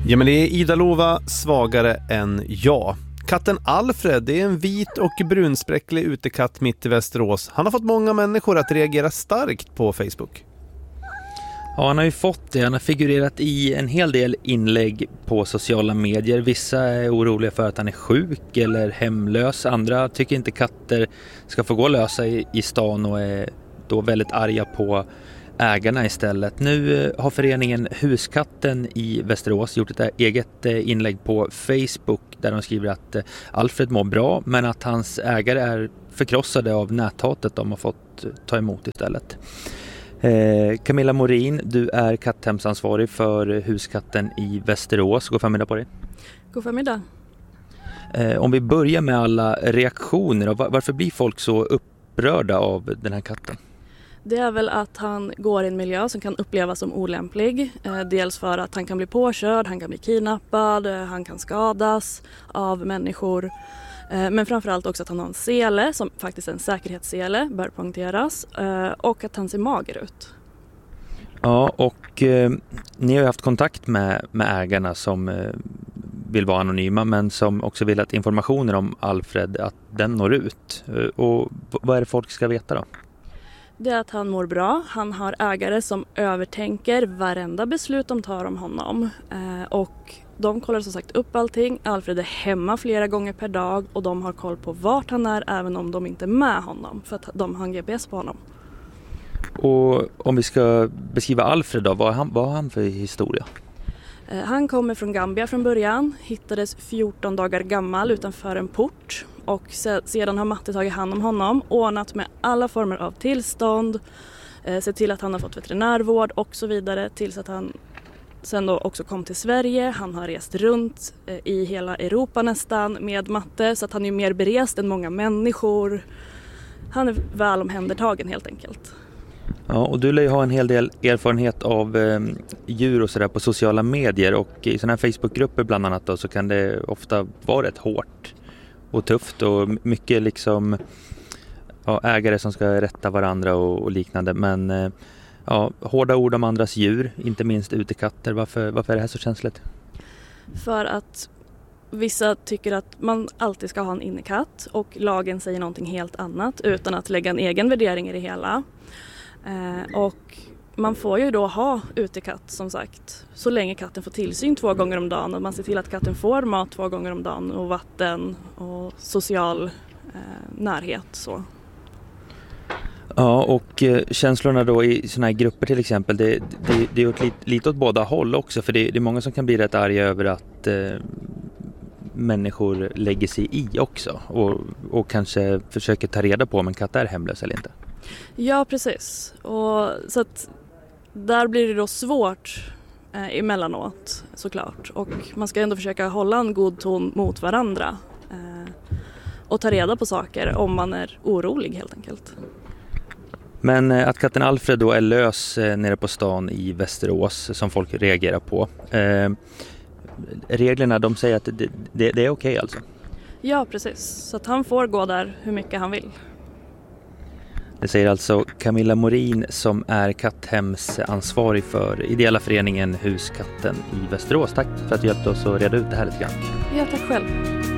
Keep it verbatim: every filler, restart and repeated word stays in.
Ja, men det är Ida Lova svagare än jag. Katten Alfred, det är en vit och brunspräcklig utekatt mitt i Västerås. Han har fått många människor att reagera starkt på Facebook. Ja, han har ju fått det. Han har figurerat i en hel del inlägg på sociala medier. Vissa är oroliga för att han är sjuk eller hemlös. Andra tycker inte katter ska få gå lösa i, i stan och är då väldigt arga på ägarna istället. Nu har föreningen Huskatten i Västerås gjort ett eget inlägg på Facebook där de skriver att Alfred mår bra men att hans ägare är förkrossade av näthatet de har fått ta emot istället. Eh, Camilla Morin, du är katthemsansvarig för Huskatten i Västerås. God förmiddag på dig. God förmiddag. Eh, om vi börjar med alla reaktioner, var, varför blir folk så upprörda av den här katten? Det är väl att han går i en miljö som kan upplevas som olämplig. Eh, dels för att han kan bli påkörd, han kan bli kidnappad, eh, han kan skadas av människor. Eh, men framförallt också att han har en sele, som faktiskt är en säkerhetssele, bör poängteras. Eh, och att han ser mager ut. Ja, och eh, ni har ju haft kontakt med, med ägarna som eh, vill vara anonyma men som också vill att informationen om Alfred, att den når ut. Eh, och vad är det folk ska veta då? Det är att han mår bra. Han har ägare som övertänker varenda beslut de tar om honom. Eh, och de kollar som sagt upp allting. Alfred är hemma flera gånger per dag och de har koll på vart han är även om de inte är med honom. För att de har en G P S på honom. Och om vi ska beskriva Alfred då, vad har han, vad har han för historia? Eh, han kommer från Gambia från början. Hittades fjorton dagar gammal utanför en port. Och sedan har Matte tagit hand om honom, ordnat med alla former av tillstånd, eh, sett till att han har fått veterinärvård och så vidare tills att han sen då också kom till Sverige. Han har rest runt eh, i hela Europa nästan med Matte så att han är mer berest än många människor. Han är väl omhändertagen helt enkelt. Ja, och du lär ju ha en hel del erfarenhet av eh, djur och sådär på sociala medier och i sådana här Facebookgrupper bland annat då, så kan det ofta vara rätt hårt och tufft och mycket liksom ja, ägare som ska rätta varandra och, och liknande. Men eh, ja, hårda ord om andras djur, inte minst utekatter. Varför, varför är det här så känsligt? För att vissa tycker att man alltid ska ha en innekatt och lagen säger någonting helt annat utan att lägga en egen värdering i det hela. Eh, och man får ju då ha utekatt som sagt så länge katten får tillsyn två gånger om dagen och man ser till att katten får mat två gånger om dagen och vatten och social eh, närhet så. Ja, och eh, känslorna då i såna här grupper till exempel, det, det, det är åt lite, lite åt båda håll också för det, det är många som kan bli rätt arga över att eh, människor lägger sig i också och, och kanske försöker ta reda på om en katt är hemlös eller inte. Ja, precis. Och så att där blir det då svårt eh, emellanåt såklart. Och man ska ändå försöka hålla en god ton mot varandra. Eh, och ta reda på saker om man är orolig helt enkelt. Men eh, att katten Alfred då är lös eh, nere på stan i Västerås som folk reagerar på. Eh, reglerna de säger att det, det, det är okej okay alltså? Ja, precis. Så att han får gå där hur mycket han vill. Det säger alltså Camilla Morin som är katthemsansvarig för ideella föreningen Huskatten i Västerås. Tack för att du hjälpte oss att reda ut det här lite grann. Ja, tack själv.